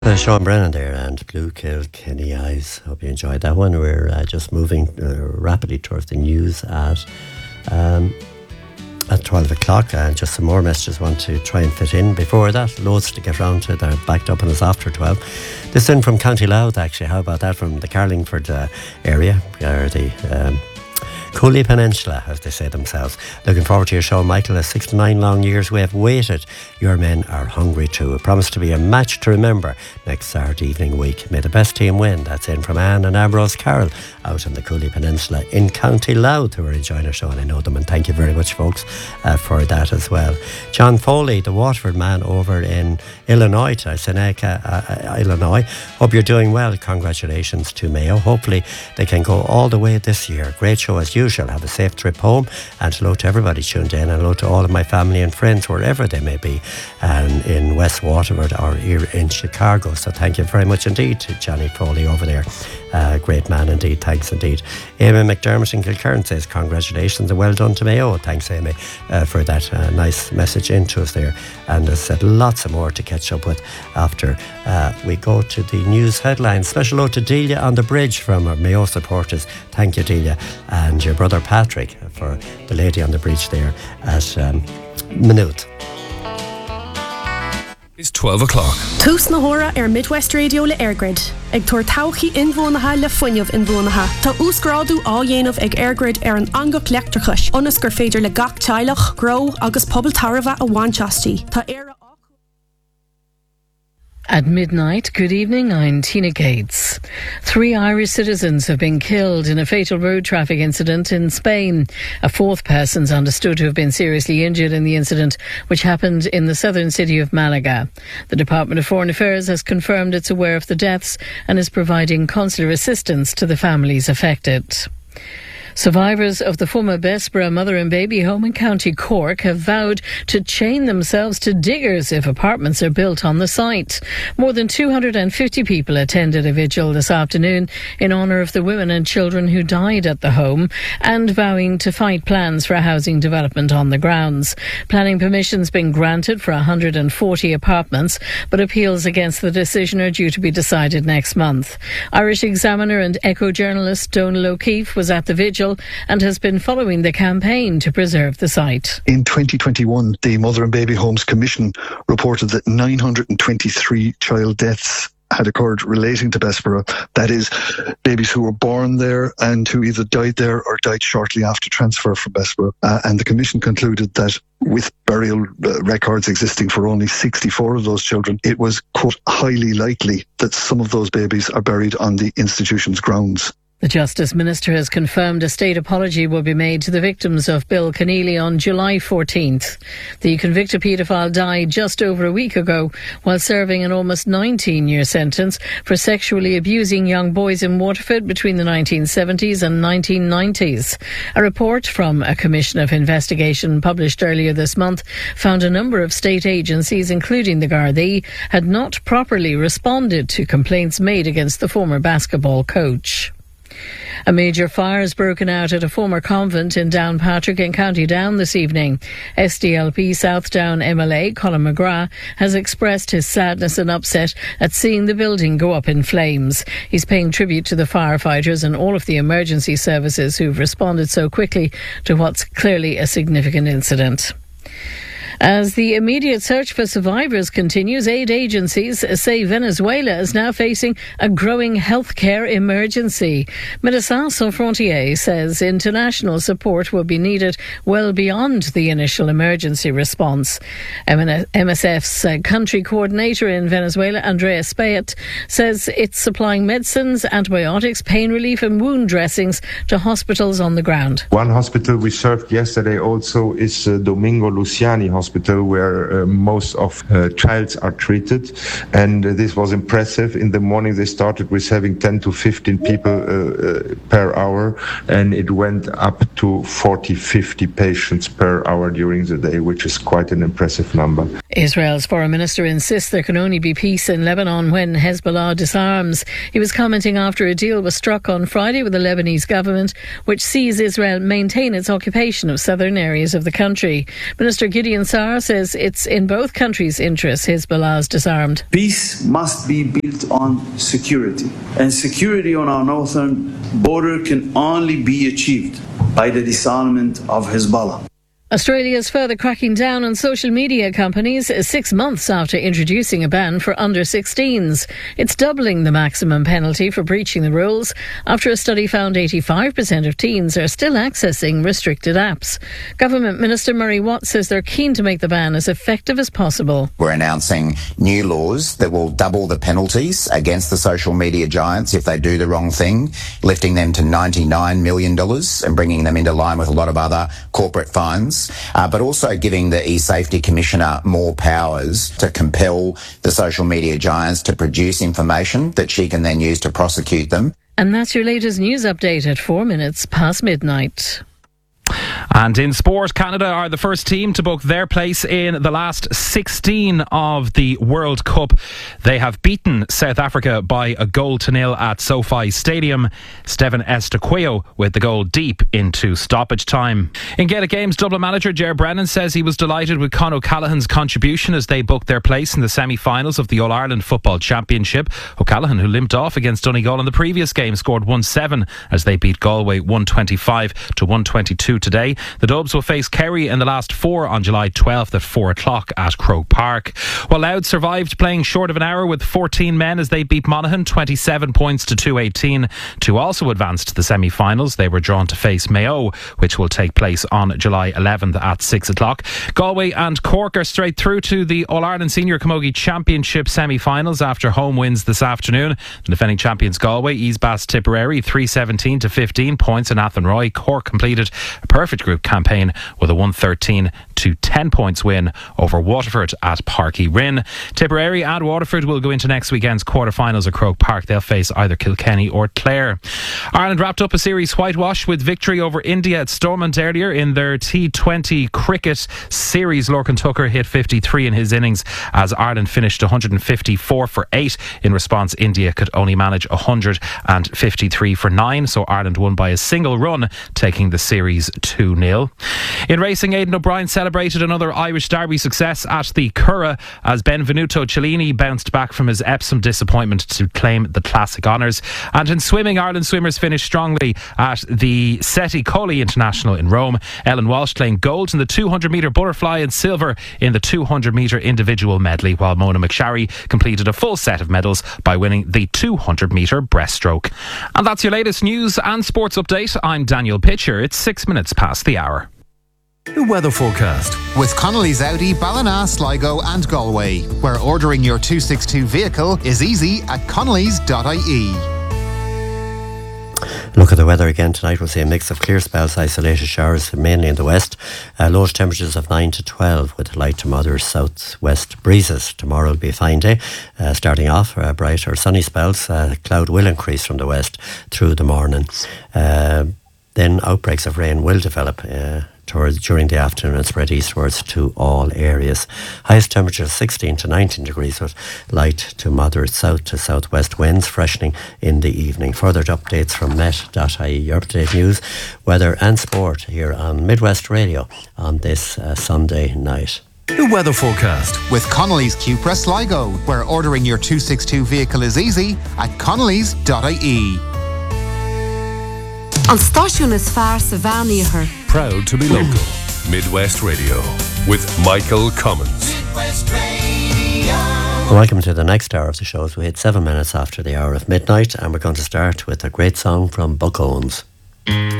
Sean Brennan there and Blue Kilkenny Eyes. Hope you enjoyed that one. We're just moving rapidly towards the news at 12 o'clock, and just some more messages want to try and fit in before that. Loads to get round to. They're backed up on us after 12. This in from County Louth, actually. How about that? From the Carlingford area, or the Cooley Peninsula, as they say themselves. Looking forward to your show, Michael. As 69 long years we have waited, your men are hungry too. It promised to be a match to remember next Saturday evening week. May the best team win. That's in from Anne and Ambrose Carroll out on the Cooley Peninsula in County Louth, who are enjoying our show, and I know them, and thank you very much, folks, for that as well. John Foley, the Waterford man over in Illinois, Illinois. Hope you're doing well. Congratulations to Mayo. Hopefully they can go all the way this year. Great show as usual. Have a safe trip home, and hello to everybody tuned in, and hello to all of my family and friends wherever they may be, and in West Waterford or here in Chicago. So thank you very much indeed to Johnny Foley over there. Great man indeed. Thanks indeed. Amy McDermott in Kilkerran says congratulations and well done to Mayo. Thanks, Amy, for that nice message into us there, and as said, lots of more to catch up with after we go to the news headlines. Special hello to Delia on the bridge from our Mayo supporters. Thank you, Delia, and your brother Patrick for the lady on the bridge there at Maynooth. It's 12 o'clock. Tús na hora Midwest Radio le Airgrid. Ag tuair tauchaí inmhónatha le foiineamh inmhónatha. Tá úsgráadú á dhéanamh ag Airgrid an angach leachtarchais. Onas gur féidir le gach teilech, gró agus pobl tarbha a bhainteastí. Tá éire. At midnight, good evening, I'm Tina Gates. 3 Irish citizens have been killed in a fatal road traffic incident in Spain. A 4th person is understood to have been seriously injured in the incident, which happened in the southern city of Malaga. The Department of Foreign Affairs has confirmed it's aware of the deaths and is providing consular assistance to the families affected. Survivors of the former Bessborough mother and baby home in County Cork have vowed to chain themselves to diggers if apartments are built on the site. More than 250 people attended a vigil this afternoon in honour of the women and children who died at the home and vowing to fight plans for a housing development on the grounds. Planning permission's been granted for 140 apartments, but appeals against the decision are due to be decided next month. Irish Examiner and Echo journalist Donal O'Keefe was at the vigil and has been following the campaign to preserve the site. In 2021, the Mother and Baby Homes Commission reported that 923 child deaths had occurred relating to Bessborough. That is, babies who were born there and who either died there or died shortly after transfer from Bessborough. And the Commission concluded that with burial records existing for only 64 of those children, it was, quote, highly likely that some of those babies are buried on the institution's grounds. The Justice Minister has confirmed a state apology will be made to the victims of Bill Keneally on July 14th. The convicted paedophile died just over a week ago while serving an almost 19-year sentence for sexually abusing young boys in Waterford between the 1970s and 1990s. A report from a Commission of Investigation published earlier this month found a number of state agencies, including the Gardaí, had not properly responded to complaints made against the former basketball coach. A major fire has broken out at a former convent in Downpatrick in County Down this evening. SDLP South Down MLA Colin McGrath has expressed his sadness and upset at seeing the building go up in flames. He's paying tribute to the firefighters and all of the emergency services who've responded so quickly to what's clearly a significant incident. As the immediate search for survivors continues, aid agencies say Venezuela is now facing a growing healthcare emergency. Médecins Sans Frontières says international support will be needed well beyond the initial emergency response. MSF's country coordinator in Venezuela, Andreas Payet, says it's supplying medicines, antibiotics, pain relief and wound dressings to hospitals on the ground. One hospital we served yesterday also is Domingo Luciani Hospital, where most of childs are treated, and this was impressive. In the morning they started with having 10 to 15 people per hour, and it went up to 40-50 patients per hour during the day, which is quite an impressive number. Israel's foreign minister insists there can only be peace in Lebanon when Hezbollah disarms. He was commenting after a deal was struck on Friday with the Lebanese government, which sees Israel maintain its occupation of southern areas of the country. Minister Gideon Saar Qatar says it's in both countries' interests Hezbollah is disarmed. Peace must be built on security, and security on our northern border can only be achieved by the disarmament of Hezbollah. Australia is further cracking down on social media companies 6 months after introducing a ban for under-16s. It's doubling the maximum penalty for breaching the rules after a study found 85% of teens are still accessing restricted apps. Government Minister Murray Watt says they're keen to make the ban as effective as possible. We're announcing new laws that will double the penalties against the social media giants if they do the wrong thing, lifting them to $99 million and bringing them into line with a lot of other corporate fines. But also giving the eSafety Commissioner more powers to compel the social media giants to produce information that she can then use to prosecute them. And that's your latest news update at 4 minutes past midnight. And in sport, Canada are the first team to book their place in the last 16 of the World Cup. They have beaten South Africa by 1-0 at SoFi Stadium. Steven Estaquio with the goal deep into stoppage time. In Gaelic Games, Dublin manager Ger Brennan says he was delighted with Con O'Callaghan's contribution as they booked their place in the semi-finals of the All-Ireland Football Championship. O'Callaghan, who limped off against Donegal in the previous game, scored 1-7 as they beat Galway 125 to 122 today. The Dubs will face Kerry in the last four on July 12th at 4 o'clock at Croke Park. While Louth survived playing short of an hour with 14 men as they beat Monaghan 27 points to 218 to also advance to the semi-finals. They were drawn to face Mayo, which will take place on July 11th at 6 o'clock. Galway and Cork are straight through to the All-Ireland Senior Camogie Championship semi-finals after home wins this afternoon. The defending champions Galway eased past Tipperary 317 to 15 points in Athenroy. Cork completed a perfect group campaign with a 113 to 10 points win over Waterford at Páirc Uí Rinn. Tipperary and Waterford will go into next weekend's quarter-finals at Croke Park. They'll face either Kilkenny or Clare. Ireland wrapped up a series whitewash with victory over India at Stormont earlier in their T20 cricket series. Lorcan Tucker hit 53 in his innings as Ireland finished 154 for 8. In response, India could only manage 153 for 9, so Ireland won by a single run, taking the series 2-0. In racing, Aidan O'Brien celebrated another Irish Derby success at the Curragh as Benvenuto Cellini bounced back from his Epsom disappointment to claim the classic honours. And in swimming, Ireland swimmers finished strongly at the Seti Colli International in Rome. Ellen Walsh claimed gold in the 200-metre butterfly and silver in the 200-metre individual medley, while Mona McSharry completed a full set of medals by winning the 200-metre breaststroke. And that's your latest news and sports update. I'm Daniel Pitcher. It's 6 minutes past the hour. The weather forecast with Connolly's Audi, Ballina, Sligo and Galway, where ordering your 262 vehicle is easy at connolly's.ie. Look at the weather again tonight. We'll see a mix of clear spells, isolated showers, mainly in the west. Lowest temperatures of 9 to 12 with light to moderate southwest breezes. Tomorrow will be a fine day. Starting off, bright or sunny spells. Cloud will increase from the west through the morning. Then outbreaks of rain will develop during the afternoon and spread eastwards to all areas. Highest temperature 16 to 19 degrees with light to moderate south to southwest winds, freshening in the evening. Further updates from met.ie, your up-to-date news, weather and sport here on Midwest Radio on this Sunday night. The weather forecast with Connolly's Cupra Sligo, where ordering your 262 vehicle is easy at connolly's.ie. An stáisiún is fearr sa bhean. Proud to be local. Midwest Radio with Michael Cummins. Welcome to the next hour of the show. We hit 7 minutes after the hour of midnight, and we're going to start with a great song from Buck Owens.